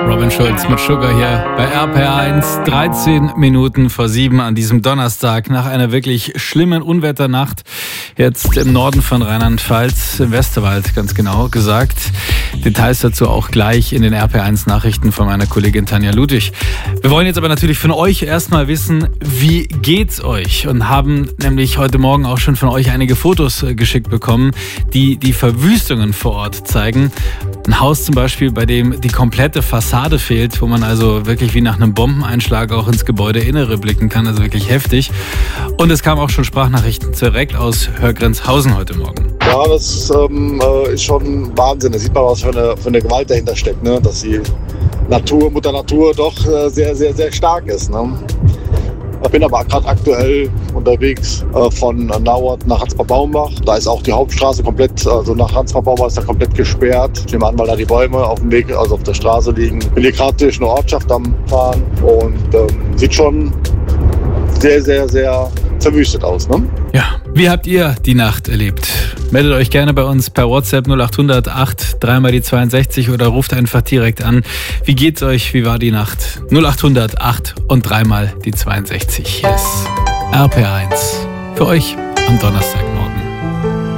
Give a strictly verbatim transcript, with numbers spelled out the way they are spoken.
Robin Schulz mit Sugar hier bei R P R eins, dreizehn Minuten vor sieben an diesem Donnerstag nach einer wirklich schlimmen Unwetternacht. Jetzt im Norden von Rheinland-Pfalz, im Westerwald ganz genau gesagt. Details dazu auch gleich in den R P R eins Nachrichten von meiner Kollegin Tanja Ludwig. Wir wollen jetzt aber natürlich von euch erstmal wissen, wie geht's euch? Und haben nämlich heute Morgen auch schon von euch einige Fotos geschickt bekommen, die die Verwüstungen vor Ort zeigen. Ein Haus zum Beispiel, bei dem die komplette Fassade fehlt, wo man also wirklich wie nach einem Bombeneinschlag auch ins Gebäudeinnere blicken kann, also wirklich heftig. Und es kamen auch schon Sprachnachrichten direkt aus Hörgrenzhausen heute Morgen. Ja, das ähm, ist schon Wahnsinn. Da sieht man, was für eine, für eine Gewalt dahinter steckt, ne? Dass die Natur, Mutter Natur doch äh, sehr, sehr, sehr stark ist. Ne? Ich bin aber gerade aktuell unterwegs äh, von Nauert nach Hansbach-Baumbach. Da ist auch die Hauptstraße komplett, also nach Hansbach-Baumbach ist da komplett gesperrt. Ich nehme an, weil da die Bäume auf dem Weg, also auf der Straße liegen. Ich bin hier gerade durch eine Ortschaft am Fahren und ähm, sieht schon sehr, sehr, sehr verwüstet aus. Ne? Ja, wie habt ihr die Nacht erlebt? Meldet euch gerne bei uns per WhatsApp null acht hundert acht dreimal die zweiundsechzig oder ruft einfach direkt an. Wie geht's euch? Wie war die Nacht? null acht hundert acht und dreimal die zweiundsechzig. Hier ist R P R eins für euch am Donnerstag.